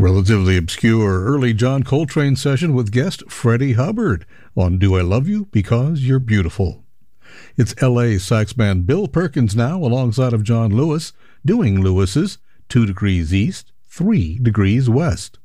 Relatively obscure early John Coltrane session with guest Freddie Hubbard on Do I Love You Because You're Beautiful. It's L.A. saxman Bill Perkins now alongside of John Lewis doing Lewis's 2 Degrees East, 3 Degrees West.